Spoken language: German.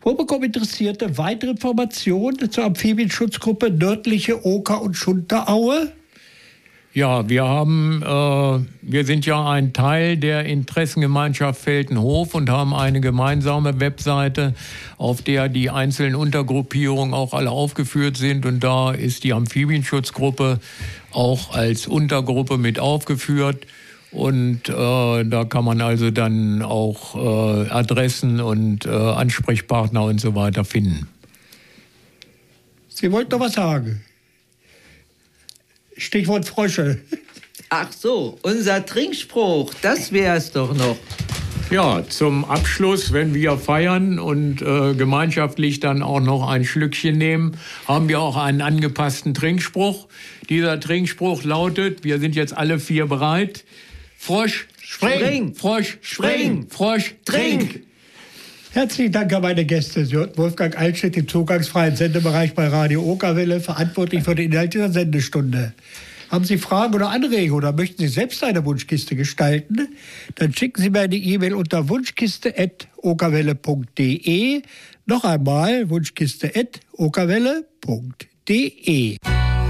Wo bekommen Interessierte weitere Informationen zur Amphibienschutzgruppe Nördliche Oker- und Schunterraue? Ja, wir sind ja ein Teil der Interessengemeinschaft Veltenhof und haben eine gemeinsame Webseite, auf der die einzelnen Untergruppierungen auch alle aufgeführt sind. Und da ist die Amphibienschutzgruppe auch als Untergruppe mit aufgeführt. Und da kann man also dann auch Adressen und Ansprechpartner und so weiter finden. Sie wollten doch was sagen. Stichwort Frösche. Ach so, unser Trinkspruch, das wär's doch noch. Ja, zum Abschluss, wenn wir feiern und gemeinschaftlich dann auch noch ein Schlückchen nehmen, haben wir auch einen angepassten Trinkspruch. Dieser Trinkspruch lautet, wir sind jetzt alle 4 bereit. Frosch, spring, Frosch, spring, Frosch, trink. Herzlichen Dank an meine Gäste. Sie hörten Wolfgang Altschnitt im zugangsfreien Sendebereich bei Radio Okerwelle, verantwortlich für den Inhalt dieser Sendestunde. Haben Sie Fragen oder Anregungen oder möchten Sie selbst eine Wunschkiste gestalten? Dann schicken Sie mir eine E-Mail unter wunschkiste@okerwelle.de. Noch einmal wunschkiste@okerwelle.de.